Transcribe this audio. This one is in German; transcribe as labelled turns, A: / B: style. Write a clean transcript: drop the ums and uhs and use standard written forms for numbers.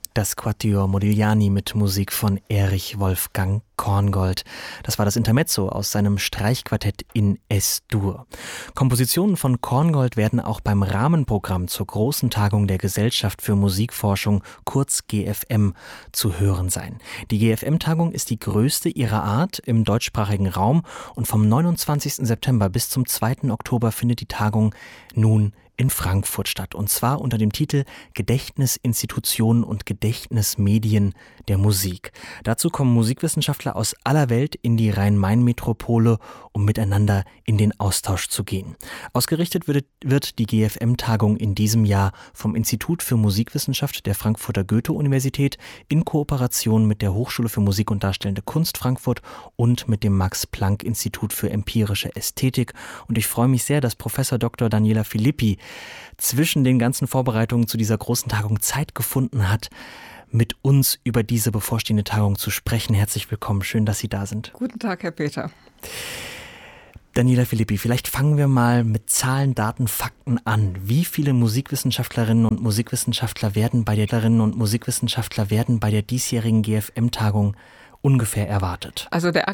A: Das Quatuor Modigliani mit Musik von Erich Wolfgang Korngold. Das war das Intermezzo aus seinem Streichquartett in Es-Dur. Kompositionen von Korngold werden auch beim Rahmenprogramm zur großen Tagung der Gesellschaft für Musikforschung, kurz GFM, zu hören sein. Die GFM-Tagung ist die größte ihrer Art im deutschsprachigen Raum und vom 29. September bis zum 2. Oktober findet die Tagung nun in Frankfurt statt, und zwar unter dem Titel Gedächtnisinstitutionen und Gedächtnismedien der Musik. Dazu kommen Musikwissenschaftler aus aller Welt in die Rhein-Main-Metropole, um miteinander in den Austausch zu gehen. Ausgerichtet wird die GFM-Tagung in diesem Jahr vom Institut für Musikwissenschaft der Frankfurter Goethe-Universität in Kooperation mit der Hochschule für Musik und Darstellende Kunst Frankfurt und mit dem Max-Planck-Institut für empirische Ästhetik. Und ich freue mich sehr, dass Professor Dr. Daniela Filippi zwischen den ganzen Vorbereitungen zu dieser großen Tagung Zeit gefunden hat, mit uns über diese bevorstehende Tagung zu sprechen. Herzlich willkommen, schön, dass Sie da sind.
B: Guten Tag, Herr Peter.
A: Daniela Filippi, vielleicht fangen wir mal mit Zahlen, Daten, Fakten an. Wie viele Musikwissenschaftlerinnen und Musikwissenschaftler werden bei der diesjährigen GFM-Tagung ungefähr erwartet?
B: Also der